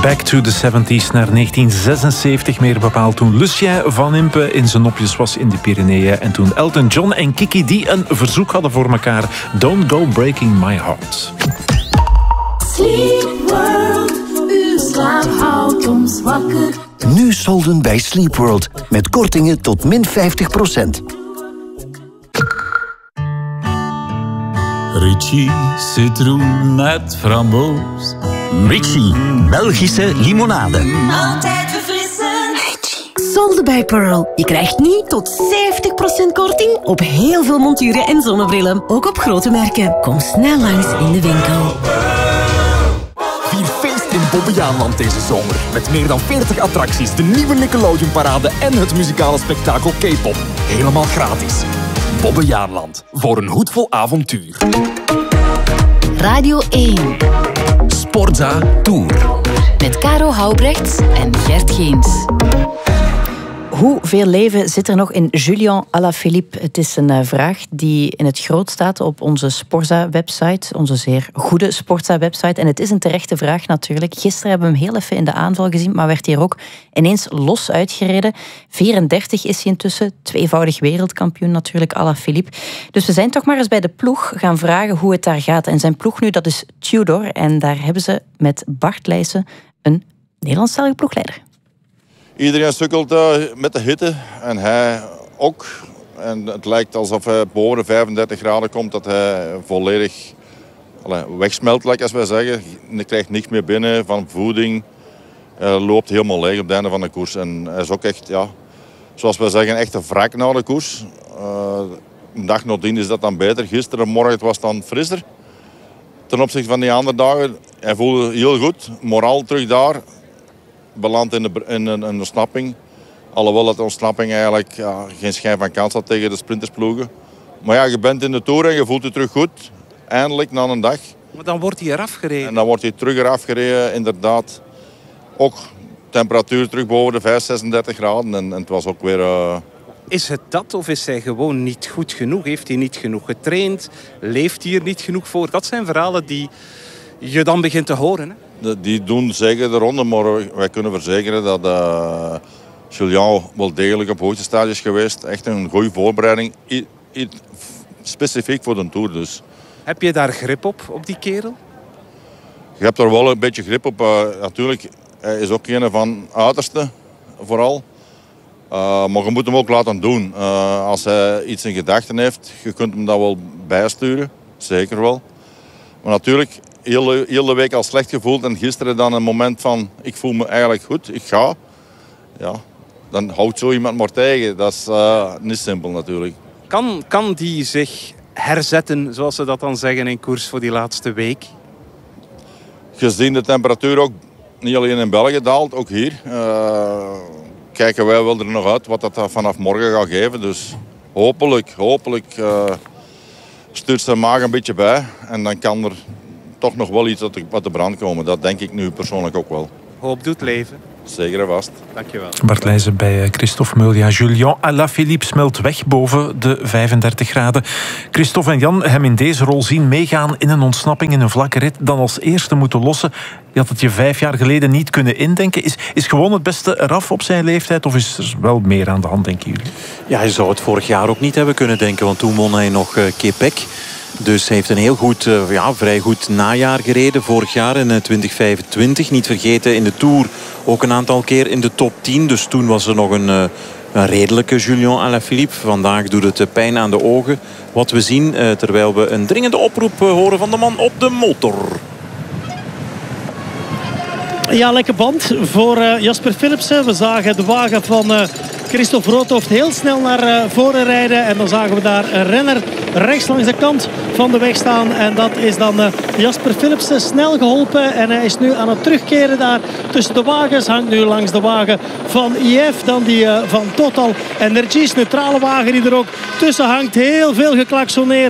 Back to the 70s naar 1976, meer bepaald toen Lucien Van Impe in zijn nopjes was in de Pyreneeën en toen Elton John en Kiki D een verzoek hadden voor elkaar. Don't Go Breaking My Heart. Sleep World, uw slaap houdt ons wakker. Nu solden bij Sleep World met kortingen tot min 50%. Ritchie citroen met framboos. Ritchie, Belgische limonade. Altijd verfrissend. Solden bij Pearl. Je krijgt nu tot 70% korting op heel veel monturen en zonnebrillen. Ook op grote merken. Kom snel langs in de winkel. Vier feest in Bobbejaanland deze zomer. Met meer dan 40 attracties, de nieuwe Nickelodeon-parade en het muzikale spektakel K-pop. Helemaal gratis. Bobbejaanland. Voor een hoedvol avontuur. Radio 1. Sportza Tour. Met Caro Houbrechts en Gert Geens. Hoeveel leven zit er nog in Julian Alaphilippe? Het is een vraag die in het groot staat op onze Sporza-website. Onze zeer goede Sporza-website. En het is een terechte vraag natuurlijk. Gisteren hebben we hem heel even in de aanval gezien, maar werd hier ook ineens los uitgereden. 34 is hij intussen. Tweevoudig wereldkampioen natuurlijk, Alaphilippe. Dus we zijn toch maar eens bij de ploeg gaan vragen hoe het daar gaat. En zijn ploeg nu, dat is Tudor. En daar hebben ze met Bart Leijsen een Nederlandstalige ploegleider. Iedereen sukkelt met de hitte en hij ook. En het lijkt alsof hij boven de 35 graden komt, dat hij volledig wegsmelt, als wij zeggen. Hij krijgt niks meer binnen van voeding. Hij loopt helemaal leeg op het einde van de koers. En hij is ook echt, ja, zoals wij zeggen, echt een wrak na de koers. Een dag nadien is dat dan beter. Gisterenmorgen was het dan frisser. Ten opzichte van die andere dagen. Hij voelde heel goed, moraal terug daar. Beland in een ontsnapping. Alhoewel dat de ontsnapping eigenlijk geen schijn van kans had tegen de sprintersploegen. Maar ja, je bent in de Tour en je voelt je terug goed. Eindelijk, na een dag. Maar dan wordt hij eraf gereden. En dan wordt hij terug eraf gereden, inderdaad. Ook temperatuur terug boven de 36 graden. En het was ook weer... Is het dat of is hij gewoon niet goed genoeg? Heeft hij niet genoeg getraind? Leeft hij er niet genoeg voor? Dat zijn verhalen die je dan begint te horen, hè? Die doen zeker de ronde, maar wij kunnen verzekeren dat Julian wel degelijk op hoogste stadium is geweest. Echt een goede voorbereiding, specifiek voor de Tour dus. Heb je daar grip op die kerel? Je hebt er wel een beetje grip op. Natuurlijk, hij is ook een van uiterste, vooral. Maar je moet hem ook laten doen. Als hij iets in gedachten heeft, je kunt hem dat wel bijsturen. Zeker wel. Maar natuurlijk... Heel de week al slecht gevoeld en gisteren dan een moment van ik voel me eigenlijk goed, ik ga. Ja, dan houdt zo iemand maar tegen. Dat is niet simpel natuurlijk. Kan die zich herzetten, zoals ze dat dan zeggen in koers voor die laatste week? Gezien de temperatuur ook niet alleen in België daalt, ook hier. Kijken wij wel er nog uit wat dat vanaf morgen gaat geven. Dus hopelijk stuurt zijn maag een beetje bij en dan kan er toch nog wel iets wat te brand komen. Dat denk ik nu persoonlijk ook wel. Hoop doet leven. Zeker en vast. Dankjewel. Bart Leijzen bij Christophe Meulja. Julian Alaphilippe smelt weg boven de 35 graden. Christophe en Jan hem in deze rol zien meegaan in een ontsnapping in een vlakke rit, dan als eerste moeten lossen. Je had het je 5 jaar geleden niet kunnen indenken. Is gewoon het beste eraf op zijn leeftijd of is er wel meer aan de hand, denken jullie? Ja, je zou het vorig jaar ook niet hebben kunnen denken, want toen won hij nog Quebec. Dus hij heeft een heel goed, vrij goed najaar gereden vorig jaar in 2025. Niet vergeten in de Tour ook een aantal keer in de top 10. Dus toen was er nog een redelijke Julian Alaphilippe. Vandaag doet het pijn aan de ogen wat we zien. Terwijl we een dringende oproep horen van de man op de motor. Ja, lekker band voor Jasper Philipsen. We zagen de wagen van Christophe Roodhoofd heel snel naar voren rijden. En dan zagen we daar een renner rechts langs de kant van de weg staan. En dat is dan Jasper Philipsen snel geholpen. En hij is nu aan het terugkeren daar tussen de wagens. Hangt nu langs de wagen van IF. Dan die van Total Energies. Neutrale wagen die er ook tussen hangt. Heel veel geklaksoneer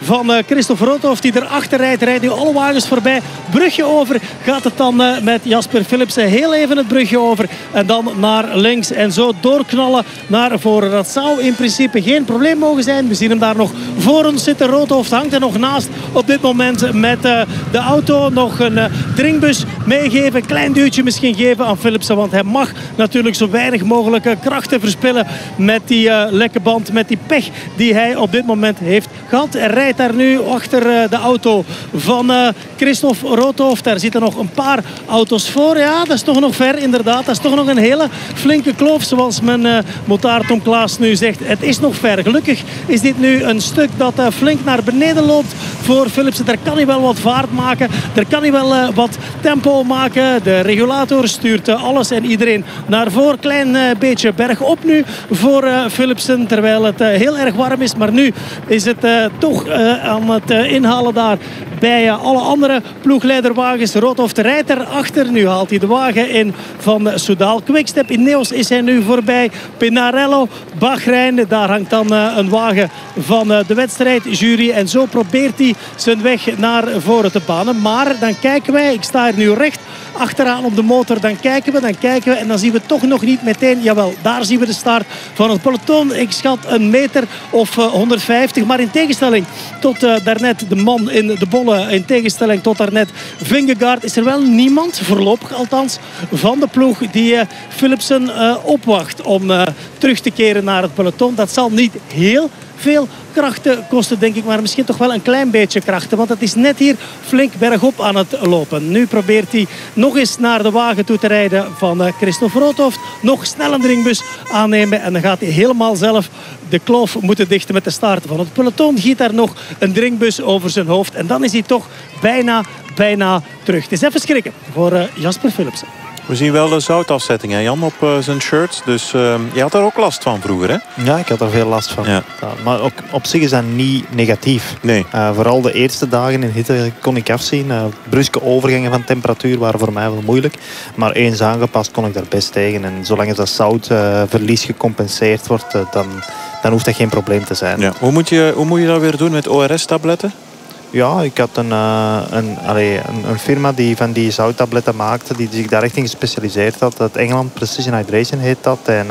van Christophe Roodhoofd die erachter rijdt. Rijdt nu alle wagens voorbij. Brugje over gaat het dan met Jasper Philipsen. Heel even het brugje over en dan naar links. En zo doorknallen naar voren. Dat zou in principe geen probleem mogen zijn. We zien hem daar nog voor ons zitten. Roodhoofd hangt er nog naast op dit moment met de auto. Nog een drinkbus meegeven. Een klein duwtje misschien geven aan Philipsen. Want hij mag natuurlijk zo weinig mogelijk krachten verspillen met die lekke band. Met die pech die hij op dit moment heeft gehad. Hij rijdt daar nu achter de auto van Christophe Roodhoofd. Daar zitten nog een paar auto's voor. Ja, dat is toch nog ver inderdaad. Dat is toch nog een hele flinke kloof zoals mijn motaar Tom Klaas nu zegt. Het is nog ver. Gelukkig is dit nu een stuk dat flink naar beneden loopt voor Philipsen. Daar kan hij wel wat vaart maken. Daar kan hij wel wat tempo maken. De regulator stuurt alles en iedereen naar voren. Klein beetje bergop nu voor Philipsen. Terwijl het heel erg warm is. Maar nu is het toch aan het inhalen daar bij alle andere ploegleiderwagens. Roodhoofd rijdt erachter. Nu haalt hij de wagen in van Soudal. Quickstep Ineos is hij nu voorbij. Pinarello, Bahrein. Daar hangt dan een wagen van de wedstrijdjury. En zo probeert hij zijn weg naar voren te banen. Maar dan kijken wij. Ik sta hier nu recht achteraan op de motor. Dan kijken we en dan zien we toch nog niet meteen. Jawel, daar zien we de start van het peloton. Ik schat een meter of 150. Maar in tegenstelling tot daarnet de man in de bolle. In tegenstelling tot daarnet Vingegaard is er wel niemand, voorlopig althans, van de ploeg die Philipsen opwacht om terug te keren naar het peloton. Dat zal niet heel veel krachten kosten, denk ik, maar misschien toch wel een klein beetje krachten, want het is net hier flink bergop aan het lopen. Nu probeert hij nog eens naar de wagen toe te rijden van Christophe Roodhoofd. Nog snel een drinkbus aannemen en dan gaat hij helemaal zelf de kloof moeten dichten met de start van het peloton. Giet daar nog een drinkbus over zijn hoofd en dan is hij toch bijna terug. Het is even schrikken voor Jasper Philipsen. We zien wel de zoutafzetting, hè, Jan, op zijn shirt. Dus je had daar ook last van vroeger, hè? Ja, ik had er veel last van. Ja. Maar ook, op zich is dat niet negatief. Nee. Vooral de eerste dagen in hitte kon ik afzien. Bruske overgangen van temperatuur waren voor mij wel moeilijk. Maar eens aangepast kon ik daar best tegen. En zolang dat zoutverlies gecompenseerd wordt, dan hoeft dat geen probleem te zijn. Ja. Hoe moet je dat weer doen met ORS-tabletten? Ja, ik had een firma die van die zouttabletten maakte, die zich daar echt in gespecialiseerd had. Dat Engeland Precision Hydration heet dat. En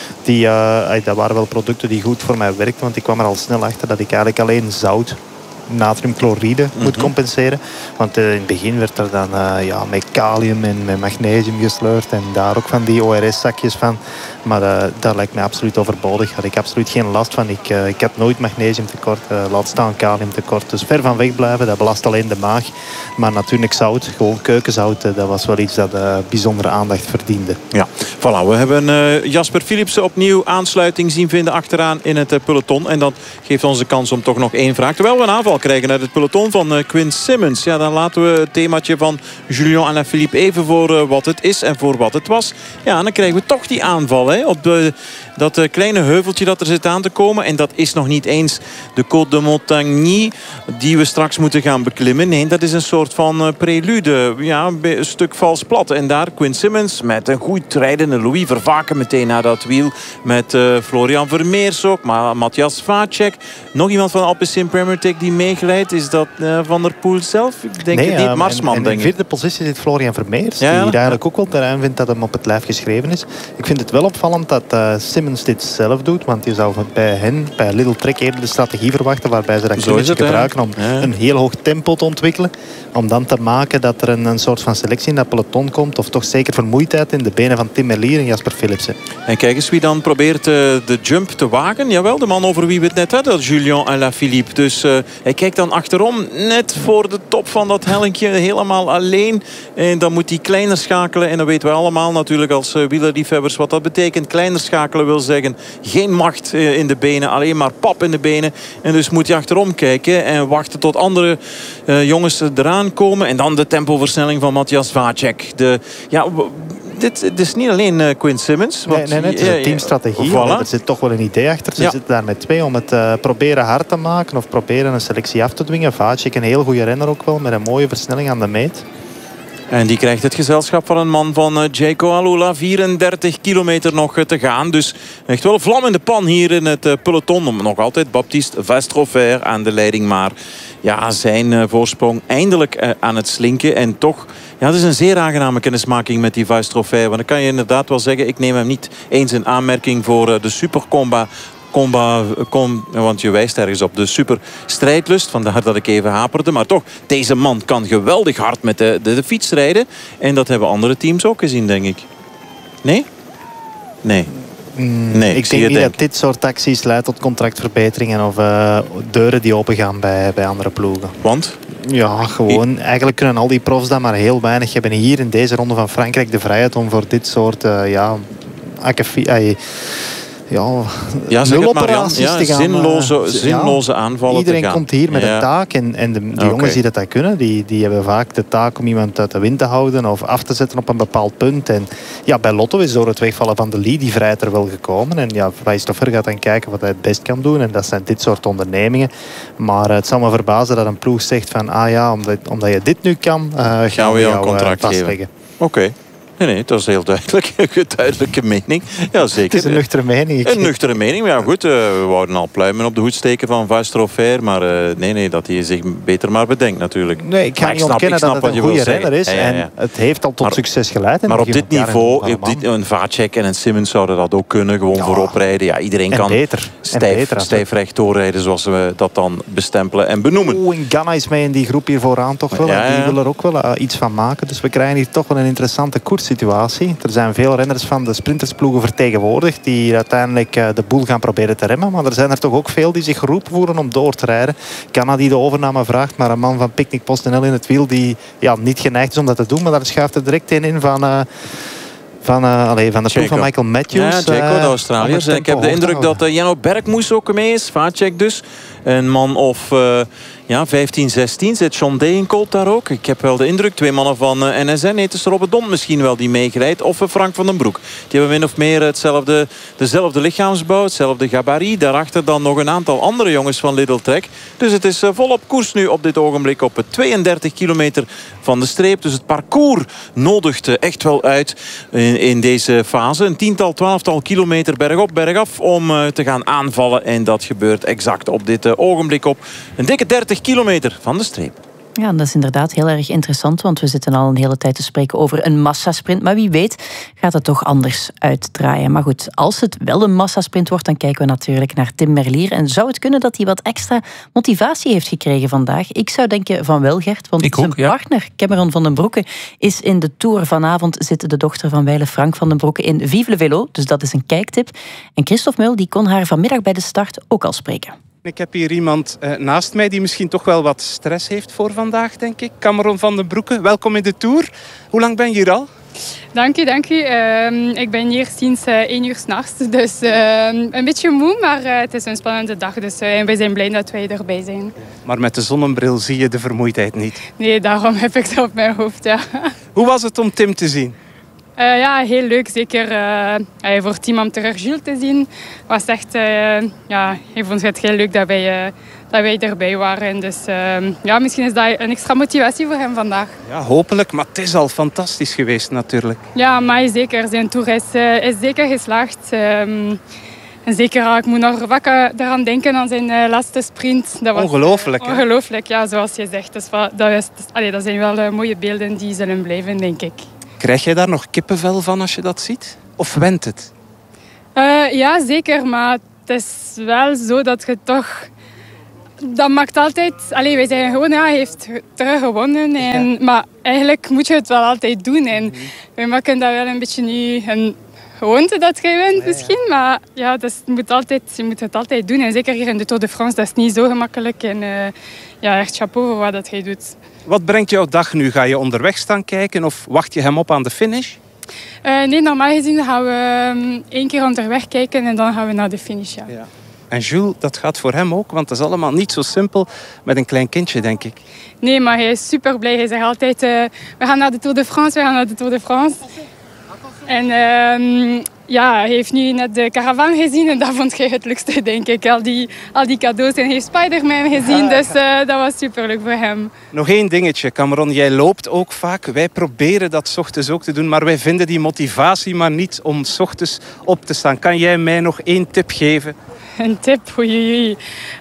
dat waren wel producten die goed voor mij werkten, want ik kwam er al snel achter dat ik eigenlijk alleen zout, natriumchloride moet compenseren. Want in het begin werd er dan met kalium en met magnesium gesleurd en daar ook van die ORS-zakjes van. Maar dat lijkt mij absoluut overbodig. Daar had ik absoluut geen last van. Ik had nooit magnesiumtekort, laat staan kaliumtekort. Dus ver van weg blijven, dat belast alleen de maag. Maar natuurlijk zout, gewoon keukenzout, dat was wel iets dat bijzondere aandacht verdiende. Ja, voilà. We hebben Jasper Philipsen opnieuw aansluiting zien vinden achteraan in het peloton. En dat geeft ons de kans om toch nog één vraag. Terwijl we een aanval krijgen uit het peloton van Quinn Simmons. Ja, dan laten we het themaatje van Julian Alaphilippe even voor wat het is en voor wat het was. Ja, en dan krijgen we toch die aanval, hè, op dat kleine heuveltje dat er zit aan te komen. En dat is nog niet eens de Côte de Montagny die we straks moeten gaan beklimmen. Nee, dat is een soort van prelude. Ja, een stuk vals plat. En daar Quinn Simmons met een goed rijdende Louis Vervaken meteen naar dat wiel. Met Florian Vermeers ook. Maar Matthias Vacek. Nog iemand van Alpecin Premier Tech die meegeleid. Is dat Van der Poel zelf? Ik denk het niet. Marsman, denk ik. In de vierde positie zit Florian Vermeers. Ja, die eigenlijk ook wel terrein vindt dat hem op het lijf geschreven is. Ik vind het wel opvallend dat Simmons dit zelf doet. Want je zou bij Little Trek eerder de strategie verwachten waarbij ze dat klimmetje gebruiken om een heel hoog tempo te ontwikkelen. Om dan te maken dat er een soort van selectie in dat peloton komt. Of toch zeker vermoeidheid in de benen van Tim Merlier en Jasper Philipsen. En kijk eens wie dan probeert de jump te wagen. Jawel, de man over wie we het net hadden, Julian Alaphilippe. Dus hij kijkt dan achterom, net voor de top van dat hellinkje, helemaal alleen. En dan moet hij kleiner schakelen. En dan weten we allemaal natuurlijk als wielerliefhebbers wat dat betekent. Kleiner schakelen wil zeggen geen macht in de benen, alleen maar pap in de benen. En dus moet hij achterom kijken en wachten tot andere jongens eraan komen. En dan de tempoversnelling van Matthias Vacek. Dit is niet alleen Quinn Simmons. Nee, het is een teamstrategie. Voilà. Er zit toch wel een idee achter. Ze zitten daar met twee om het proberen hard te maken of proberen een selectie af te dwingen. Vacek een heel goede renner ook wel, met een mooie versnelling aan de meet. En die krijgt het gezelschap van een man van Jayco Alula. 34 kilometer nog te gaan. Dus echt wel vlam in de pan hier in het peloton. Nog altijd Baptiste Wastrofer aan de leiding. Maar ja, zijn voorsprong eindelijk aan het slinken. En toch, ja, het is een zeer aangename kennismaking met die Wastrofer. Want dan kan je inderdaad wel zeggen, ik neem hem niet eens in aanmerking voor de supercomba. Want je wijst ergens op de super strijdlust. Vandaar dat ik even haperde. Maar toch, deze man kan geweldig hard met de fiets rijden. En dat hebben andere teams ook gezien, denk ik. Nee? Nee. Nee, ik denk niet dat dit soort acties leidt tot contractverbeteringen of deuren die opengaan bij andere ploegen. Want? Ja, gewoon. Eigenlijk kunnen al die profs dat maar heel weinig hebben hier in deze ronde van Frankrijk de vrijheid om voor dit soort nuloperaties te gaan. Zinloze aanvallen iedereen te gaan. komt hier met een taak en de jongens die dat kunnen, die hebben vaak de taak om iemand uit de wind te houden of af te zetten op een bepaald punt. En ja, bij Lotto is door het wegvallen van de lead die vrijheid er wel gekomen. En ja, Weisstoffer gaat dan kijken wat hij het best kan doen. En dat zijn dit soort ondernemingen. Maar het zal me verbazen dat een ploeg zegt van omdat je dit nu kan, gaan we jou contract vastleggen. Oké. Nee, dat is heel duidelijk. Een duidelijke mening. Ja, zeker. Het is een nuchtere mening. Een nuchtere mening. Maar ja, goed, we wouden al pluimen op de hoed steken van Wastrofer. Maar nee, dat hij zich beter maar bedenkt natuurlijk. Nee, ik ga niet ontkennen dat het een goede renner is. En het heeft al tot succes geleid. Maar op dit niveau, een Vacek en een Simmons zouden dat ook kunnen. Gewoon voorop rijden. Ja, iedereen kan stijf recht doorrijden zoals we dat dan bestempelen en benoemen. En Ganna is mee in die groep hier vooraan toch wel. En die wil er ook wel iets van maken. Dus we krijgen hier toch wel een interessante koers. Situatie. Er zijn veel renners van de sprintersploegen vertegenwoordigd die uiteindelijk de boel gaan proberen te remmen. Maar er zijn er toch ook veel die zich geroepen voelen om door te rijden. Ganna die de overname vraagt, maar een man van Picnic PostNL in het wiel die niet geneigd is om dat te doen. Maar daar schuift er direct in van de ploeg van Michael Matthews. Ja, Jayco, de Australiërs. Ik heb de indruk dat Janno Bergmoes ook mee is. Vacek dus. Een man of 15, 16. Zit John Degenkolb daar ook? Ik heb wel de indruk. 2 mannen van NSN. Het is Robert Dont misschien wel die meegrijdt. Of Frank van den Broek. Die hebben min of meer dezelfde lichaamsbouw. Hetzelfde gabarit. Daarachter dan nog een aantal andere jongens van Lidl Trek. Dus het is volop koers nu op dit ogenblik. Op 32 kilometer van de streep. Dus het parcours nodigt echt wel uit in deze fase. Een 10-tal, 12-tal kilometer bergop, bergaf om te gaan aanvallen. En dat gebeurt exact op dit ogenblik op een dikke 30 kilometer van de streep. Ja, dat is inderdaad heel erg interessant, want we zitten al een hele tijd te spreken over een massasprint. Maar wie weet gaat het toch anders uitdraaien. Maar goed, als het wel een massasprint wordt, dan kijken we natuurlijk naar Tim Merlier. En zou het kunnen dat hij wat extra motivatie heeft gekregen vandaag? Ik zou denken van wel, Gert, want zijn partner, Cameron van den Broeke, is in de Tour. Vanavond zit de dochter van wijle Frank van den Broeke in Vive le Vélo, dus dat is een kijktip. En Christophe Meul die kon haar vanmiddag bij de start ook al spreken. Ik heb hier iemand naast mij die misschien toch wel wat stress heeft voor vandaag, denk ik. Cameron van den Broeke, welkom in de Tour. Hoe lang ben je hier al? Dank u. Ik ben hier sinds 1 uur 's nachts. Dus een beetje moe, maar het is een spannende dag. Dus wij zijn blij dat wij erbij zijn. Maar met de zonnebril zie je de vermoeidheid niet? Nee, daarom heb ik het op mijn hoofd, ja. Hoe was het om Tim te zien? Ja, heel leuk. Zeker voor Team Amterer Jules te zien. Was echt, ik vond het heel leuk dat wij erbij waren. Dus misschien is dat een extra motivatie voor hem vandaag. Ja, hopelijk. Maar het is al fantastisch geweest natuurlijk. Ja, maar zeker. Zijn tour is zeker geslaagd. En zeker, ik moet nog wakker eraan denken aan zijn laatste sprint. Dat was ongelooflijk, hè? Ongelooflijk, ja, zoals je zegt. Dat zijn wel mooie beelden die zullen blijven, denk ik. Krijg jij daar nog kippenvel van als je dat ziet? Of wendt het? Ja, zeker. Maar het is wel zo dat je toch... Dat maakt altijd... wij zeggen gewoon, hij heeft teruggewonnen. Maar eigenlijk moet je het wel altijd doen. En we maken dat wel een beetje nu een gewoonte dat je wint misschien. Maar ja, je moet het altijd doen. En zeker hier in de Tour de France, dat is niet zo gemakkelijk. En echt chapeau voor wat dat hij doet. Wat brengt jouw dag nu? Ga je onderweg staan kijken of wacht je hem op aan de finish? Nee, normaal gezien gaan we 1 keer onderweg kijken en dan gaan we naar de finish. Ja. En Jules, dat gaat voor hem ook, want dat is allemaal niet zo simpel met een klein kindje, denk ik. Nee, maar hij is super blij. Hij zegt altijd, we gaan naar de Tour de France, we gaan naar de Tour de France. En hij heeft nu net de caravan gezien en dat vond hij het leukste, denk ik. Al die cadeaus en hij heeft Spider-Man gezien, dus dat was superleuk voor hem. Nog één dingetje, Cameron. Jij loopt ook vaak. Wij proberen dat 's ochtends ook te doen, maar wij vinden die motivatie maar niet om 's ochtends op te staan. Kan jij mij nog 1 tip geven? Een tip? Oei.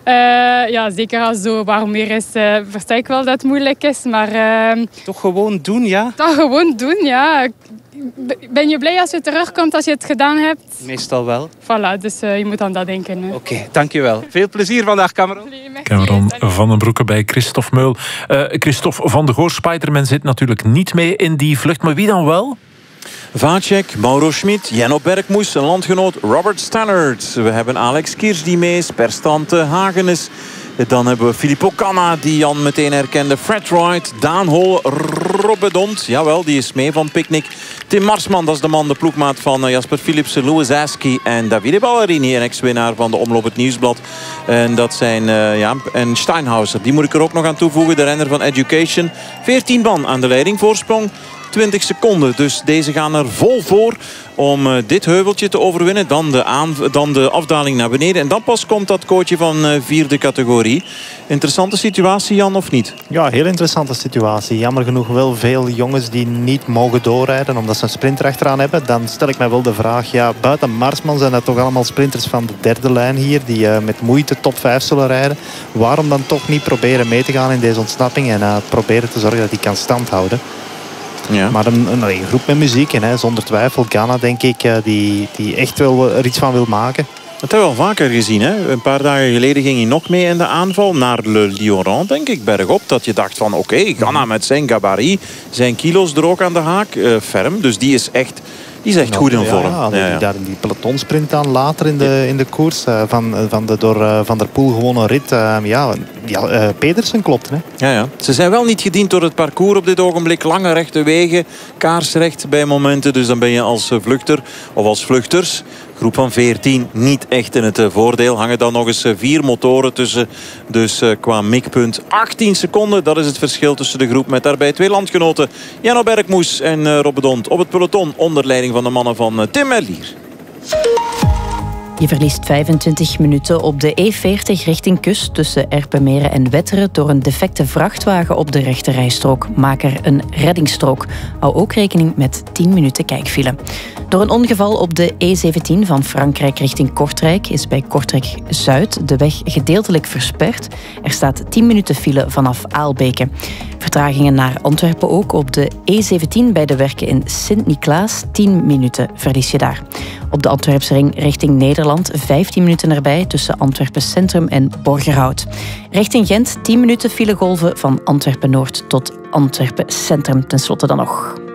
Zeker als zo warm weer is, versta ik wel dat het moeilijk is, maar... Toch gewoon doen, ja? Toch gewoon doen, ja. Ben je blij als je terugkomt als je het gedaan hebt? Meestal wel. Voilà, dus je moet aan dat denken. Oké, dankjewel. Veel plezier vandaag, Cameron. Cameron van den Broeke bij Christophe Meul. Christophe van de Goor, Spider-Man zit natuurlijk niet mee in die vlucht, maar wie dan wel? Vacek, Mauro Schmid, Jenno Bergmoes, een landgenoot Robert Stannard. We hebben Alex Kiers die mee is, Perstante Hagenes. Dan hebben we Filippo Canna, die Jan meteen herkende. Fred Wright, Daan Hol, Robedont. Jawel, die is mee van Picnic. Tim Marsman, dat is de man, de ploegmaat van Jasper Philipsen. Louis Aski en Davide Ballerini, een ex-winnaar van de Omloop het Nieuwsblad. En dat zijn, en Steinhauser. Die moet ik er ook nog aan toevoegen, de renner van Education. 14 man aan de leiding, voorsprong 20 seconden. Dus deze gaan er vol voor om dit heuveltje te overwinnen. Dan de afdaling naar beneden. En dan pas komt dat kootje van 4e categorie. Interessante situatie, Jan, of niet? Ja, heel interessante situatie. Jammer genoeg wel veel jongens die niet mogen doorrijden omdat ze een sprinter achteraan hebben. Dan stel ik mij wel de vraag, buiten Marsman zijn dat toch allemaal sprinters van de 3e lijn hier die met moeite top 5 zullen rijden. Waarom dan toch niet proberen mee te gaan in deze ontsnapping en proberen te zorgen dat die kan stand houden? Ja. Maar een groep met muziek en zonder twijfel Ghana, denk ik, die echt wel er iets van wil maken. Dat hebben we al vaker gezien. Hè? Een paar dagen geleden ging hij nog mee in de aanval naar Le Lioran, denk ik, bergop. Dat je dacht van oké, Ghana met zijn gabarit, zijn kilo's er ook aan de haak. Ferm, dus die is echt goed in vorm. Die daar in die pelotonsprint aan later in de koers van de door Van der Poel gewonnen rit. Pedersen klopt. Hè? Ja. Ze zijn wel niet gediend door het parcours op dit ogenblik. Lange rechte wegen, kaarsrecht bij momenten. Dus dan ben je als vluchter of als vluchters, groep van 14, niet echt in het voordeel. Hangen dan nog eens 4 motoren tussen. Dus qua mikpunt 18 seconden. Dat is het verschil tussen de groep met daarbij 2 landgenoten. Jenno Bergmoes en Robedont op het peloton onder leiding van de mannen van Tim Merlier. Je verliest 25 minuten op de E40 richting kust tussen Erpenmeren en Wetteren door een defecte vrachtwagen op de rechterrijstrook. Maak er een reddingsstrook. Hou ook rekening met 10 minuten kijkfile. Door een ongeval op de E17 van Frankrijk richting Kortrijk is bij Kortrijk-Zuid de weg gedeeltelijk versperd. Er staat 10 minuten file vanaf Aalbeke. Vertragingen naar Antwerpen ook op de E17 bij de werken in Sint-Niklaas. 10 minuten verlies je daar. Op de Antwerpsring richting Nederland 15 minuten erbij tussen Antwerpen Centrum en Borgerhout. Richting Gent 10 minuten filegolven van Antwerpen Noord tot Antwerpen Centrum. Ten slotte dan nog.